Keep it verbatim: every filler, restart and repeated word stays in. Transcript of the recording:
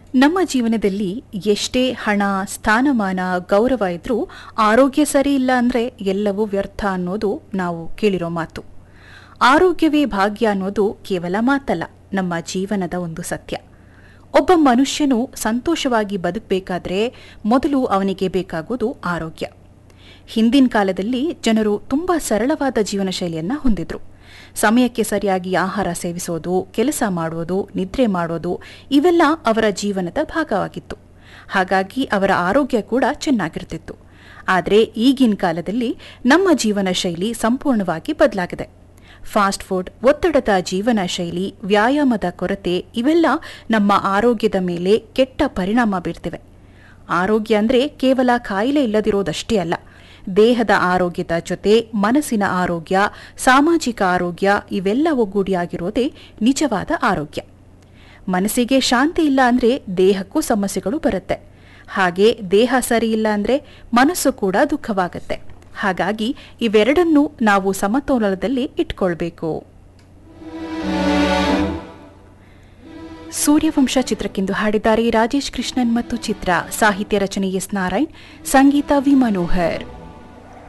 ನಮ್ಮ ಜೀವನದಲ್ಲಿ ಎಷ್ಟೇ ಹಣ, ಸ್ಥಾನಮಾನ, ಗೌರವ ಇದ್ರೂ ಆರೋಗ್ಯ ಸರಿ ಇಲ್ಲ ಅಂದ್ರೆ ಎಲ್ಲವೂ ವ್ಯರ್ಥ ಅನ್ನೋದು ನಾವು ಕೇಳಿರೋ ಮಾತು. ಆರೋಗ್ಯವೇ ಭಾಗ್ಯ ಅನ್ನೋದು ಕೇವಲ ಮಾತಲ್ಲ, ನಮ್ಮ ಜೀವನದ ಒಂದು ಸತ್ಯ. ಒಬ್ಬ ಮನುಷ್ಯನು ಸಂತೋಷವಾಗಿ ಬದುಕಬೇಕಾದ್ರೆ ಮೊದಲು ಅವನಿಗೆ ಬೇಕಾಗುವುದು ಆರೋಗ್ಯ. ಹಿಂದಿನ ಕಾಲದಲ್ಲಿ ಜನರು ತುಂಬಾ ಸರಳವಾದ ಜೀವನ ಶೈಲಿಯನ್ನ ಹೊಂದಿದ್ರು. ಸಮಯಕ್ಕೆ ಸರಿಯಾಗಿ ಆಹಾರ ಸೇವಿಸೋದು, ಕೆಲಸ ಮಾಡೋದು, ನಿದ್ರೆ ಮಾಡೋದು ಇವೆಲ್ಲ ಅವರ ಜೀವನದ ಭಾಗವಾಗಿತ್ತು. ಹಾಗಾಗಿ ಅವರ ಆರೋಗ್ಯ ಕೂಡ ಚೆನ್ನಾಗಿರ್ತಿತ್ತು. ಆದರೆ ಈಗಿನ ಕಾಲದಲ್ಲಿ ನಮ್ಮ ಜೀವನ ಶೈಲಿ ಸಂಪೂರ್ಣವಾಗಿ ಬದಲಾಗಿದೆ. ಫಾಸ್ಟ್ ಫುಡ್, ಒತ್ತಡದ ಜೀವನ ಶೈಲಿ, ವ್ಯಾಯಾಮದ ಕೊರತೆ ಇವೆಲ್ಲ ನಮ್ಮ ಆರೋಗ್ಯದ ಮೇಲೆ ಕೆಟ್ಟ ಪರಿಣಾಮ ಬೀರ್ತಿವೆ. ಆರೋಗ್ಯ ಅಂದರೆ ಕೇವಲ ಕಾಯಿಲೆ ಇಲ್ಲದಿರೋದಷ್ಟೇ ಅಲ್ಲ, ದೇಹದ ಆರೋಗ್ಯದ ಜೊತೆ ಮನಸ್ಸಿನ ಆರೋಗ್ಯ, ಸಾಮಾಜಿಕ ಆರೋಗ್ಯ ಇವೆಲ್ಲ ಒಗ್ಗೂಡಿಯಾಗಿರೋದೇ ನಿಜವಾದ ಆರೋಗ್ಯ. ಮನಸ್ಸಿಗೆ ಶಾಂತಿ ಇಲ್ಲ ಅಂದರೆ ದೇಹಕ್ಕೂ ಸಮಸ್ಯೆಗಳು ಬರುತ್ತೆ. ಹಾಗೆ ದೇಹ ಸರಿ ಇಲ್ಲ ಅಂದರೆ ಮನಸ್ಸು ಕೂಡ ದುಃಖವಾಗುತ್ತೆ. ಹಾಗಾಗಿ ಇವೆರಡನ್ನೂ ನಾವು ಸಮತೋಲನದಲ್ಲಿ ಇಟ್ಕೊಳ್ಬೇಕು. ಸೂರ್ಯವಂಶ ಚಿತ್ರಕ್ಕೆಂದು ಹಾಡಿದ್ದಾರೆ ರಾಜೇಶ್ ಕೃಷ್ಣನ್ ಮತ್ತು ಚಿತ್ರ. ಸಾಹಿತ್ಯ ರಚನೆ ಎಸ್ ನಾರಾಯಣ್, ಸಂಗೀತ ವಿ ಮನೋಹರ್.